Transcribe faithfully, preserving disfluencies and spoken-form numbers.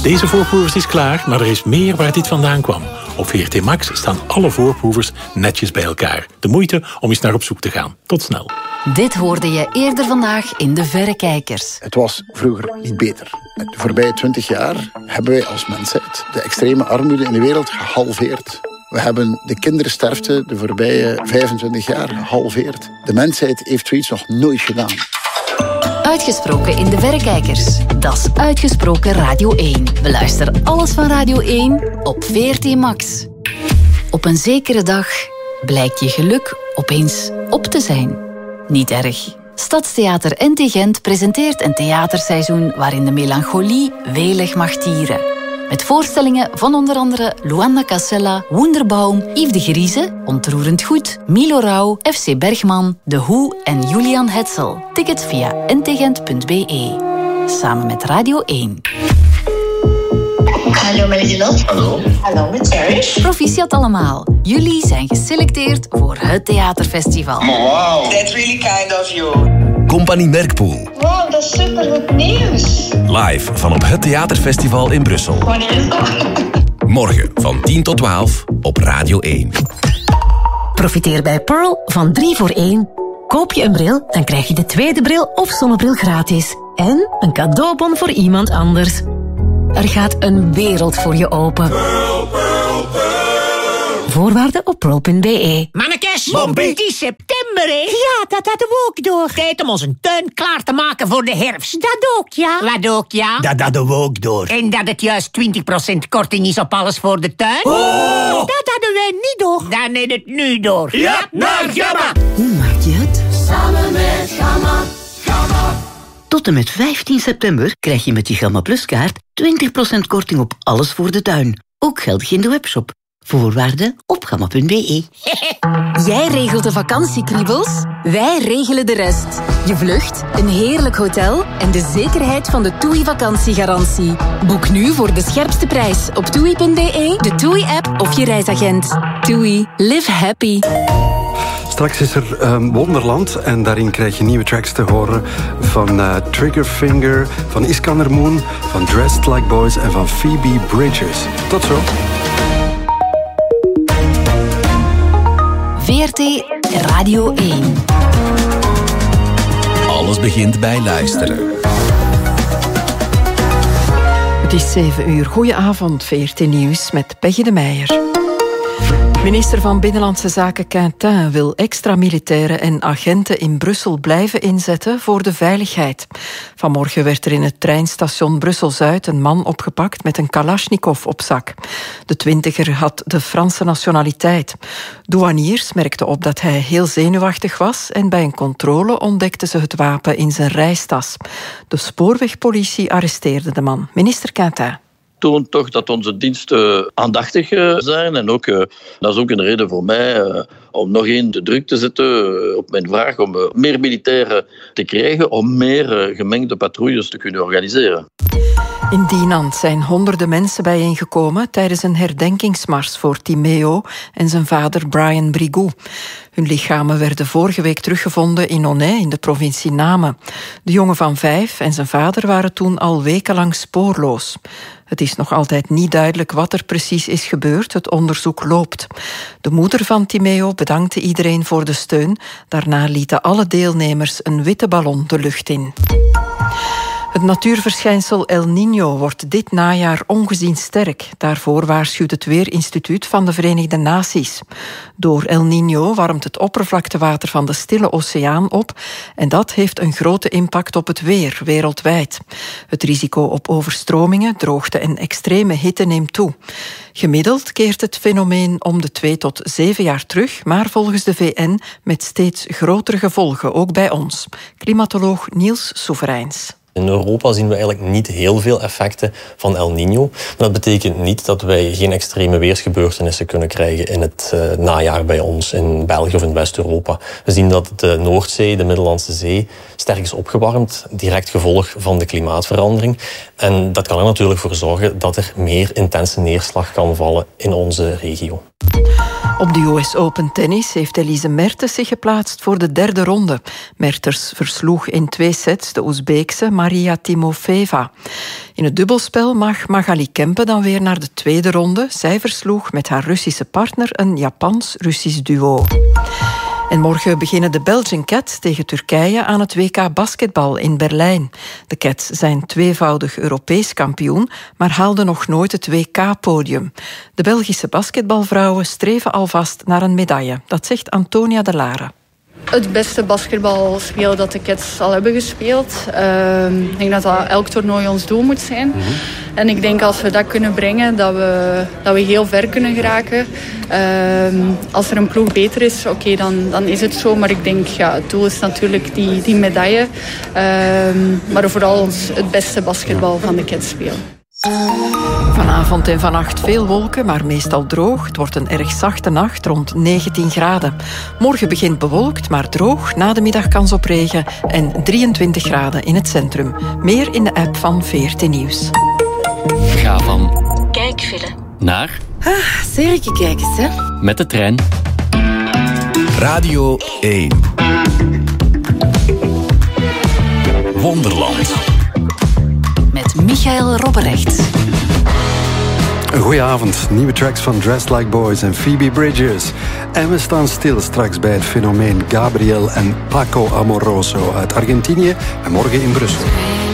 Deze voorproevers is klaar, maar er is meer waar dit vandaan kwam. Op V R T Max staan alle voorproevers netjes bij elkaar. De moeite om eens naar op zoek te gaan. Tot snel. Dit hoorde je eerder vandaag in De Verrekijkers. Het was vroeger niet beter. De voorbije twintig jaar hebben wij als mensheid de extreme armoede in de wereld gehalveerd. We hebben de kindersterfte de voorbije vijfentwintig jaar gehalveerd. De mensheid heeft zoiets nog nooit gedaan. Uitgesproken in De Verrekijkers. Dat is Uitgesproken Radio één. Beluister alles van Radio één op V R T Max. Op een zekere dag blijkt je geluk opeens op te zijn. Niet erg. Stadstheater N T Gent presenteert een theaterseizoen waarin de melancholie welig mag tieren. Met voorstellingen van onder andere Luanda Casella, Wunderbaum, Yves de Grieze, Ontroerend Goed, Milo Rauw, F C Bergman, De Hoe en Julian Hetzel. Tickets via n t gent punt b e. Samen met Radio één. Hallo Melody. Hallo. Hallo met Cherish. Proficiat allemaal. Jullie zijn geselecteerd voor het theaterfestival. Oh, wow. That's really kind of you. Compagnie Merkpoel. Wow, dat is supergoed nieuws. Live van op het theaterfestival in Brussel. Wanneer is dat? Morgen van tien tot twaalf op Radio één. Profiteer bij Pearl van drie voor één. Koop je een bril, dan krijg je de tweede bril of zonnebril gratis. En een cadeaubon voor iemand anders. Er gaat een wereld voor je open. Pearl, Pearl, Pearl. Voorwaarden op pearl punt b e. Mannekes, Bombie. het is september, hè? Ja, dat hadden we ook door. Tijd om onze tuin klaar te maken voor de herfst. Dat ook, ja. Wat ook, ja. Dat hadden we ook door. En dat het juist twintig procent korting is op alles voor de tuin. Oh! Dat hadden wij niet door. Dan is het nu door. Ja, naar Gamma. Hoe maak je het? Samen met Gamma. Gamma. Tot en met vijftien september krijg je met je Gamma Plus kaart twintig procent korting op alles voor de tuin. Ook geldig in de webshop. Voorwaarden op gamma punt b e. Jij regelt de vakantiekriebels, wij regelen de rest. Je vlucht, een heerlijk hotel en de zekerheid van de TUI vakantiegarantie. Boek nu voor de scherpste prijs op toei punt b e, de TUI-app of je reisagent. TUI, live happy. Straks is er um, Wonderland en daarin krijg je nieuwe tracks te horen van uh, Triggerfinger, van Iskander Moon, van Dressed Like Boys en van Phoebe Bridgers. Tot zo. V R T Radio één. Alles begint bij luisteren. Het is zeven uur. Goedenavond, V R T Nieuws met Peggy de Meijer. Minister van Binnenlandse Zaken Quintin wil extra militairen en agenten in Brussel blijven inzetten voor de veiligheid. Vanmorgen werd er in het treinstation Brussel-Zuid een man opgepakt met een Kalashnikov op zak. De twintiger had de Franse nationaliteit. Douaniers merkten op dat hij heel zenuwachtig was en bij een controle ontdekten ze het wapen in zijn reistas. De spoorwegpolitie arresteerde de man. Minister Quintin toont toch dat onze diensten aandachtig zijn. En ook, dat is ook een reden voor mij om nog één de druk te zetten op mijn vraag om meer militairen te krijgen, om meer gemengde patrouilles te kunnen organiseren. In Dinant zijn honderden mensen bijeengekomen tijdens een herdenkingsmars voor Timeo en zijn vader Brian Brigou. Hun lichamen werden vorige week teruggevonden in Onay in de provincie Namen. De jongen van vijf en zijn vader waren toen al wekenlang spoorloos. Het is nog altijd niet duidelijk wat er precies is gebeurd. Het onderzoek loopt. De moeder van Timeo bedankte iedereen voor de steun. Daarna lieten alle deelnemers een witte ballon de lucht in. Het natuurverschijnsel El Niño wordt dit najaar ongezien sterk. Daarvoor waarschuwt het Weerinstituut van de Verenigde Naties. Door El Niño warmt het oppervlaktewater van de Stille Oceaan op en dat heeft een grote impact op het weer wereldwijd. Het risico op overstromingen, droogte en extreme hitte neemt toe. Gemiddeld keert het fenomeen om de twee tot zeven jaar terug, maar volgens de V N met steeds grotere gevolgen, ook bij ons. Klimatoloog Niels Soevereins. In Europa zien we eigenlijk niet heel veel effecten van El Niño. Maar dat betekent niet dat wij geen extreme weersgebeurtenissen kunnen krijgen in het uh, najaar bij ons, in België of in West-Europa. We zien dat de Noordzee, de Middellandse Zee, sterk is opgewarmd, direct gevolg van de klimaatverandering. En dat kan er natuurlijk voor zorgen dat er meer intense neerslag kan vallen in onze regio. Op de U S Open Tennis heeft Elise Mertens zich geplaatst voor de derde ronde. Mertens versloeg in twee sets de Oezbeekse Maria Timofeeva. In het dubbelspel mag Magali Kempe dan weer naar de tweede ronde. Zij versloeg met haar Russische partner een Japans-Russisch duo. En morgen beginnen de Belgian Cats tegen Turkije aan het W K basketbal in Berlijn. De Cats zijn tweevoudig Europees kampioen, maar haalden nog nooit het W K-podium. De Belgische basketbalvrouwen streven alvast naar een medaille. Dat zegt Antonia de Lara. Het beste basketbalspel dat de Cats al hebben gespeeld. Uh, ik denk dat dat elk toernooi ons doel moet zijn. Mm-hmm. En ik denk als we dat kunnen brengen, dat we, dat we heel ver kunnen geraken. Uh, als er een ploeg beter is, oké, okay, dan, dan is het zo. Maar ik denk, ja, het doel is natuurlijk die, die medaille. Uh, maar vooral ons het beste basketbal van de Cats spelen. Vanavond en vannacht veel wolken, maar meestal droog. Het wordt een erg zachte nacht, rond negentien graden. Morgen begint bewolkt, maar droog. Na de middag kans op regen en drieëntwintig graden in het centrum. Meer in de app van V R T Nieuws. Ga van kijkfile naar ah, serietje kijken, hè? Met de trein. Radio één. Wonderland. Met Michael Robberecht. Een goeie avond. Nieuwe tracks van Dressed Like Boys en Phoebe Bridgers. En we staan stil straks bij het fenomeen Gabriel en Paco Amoroso uit Argentinië en morgen in Brussel.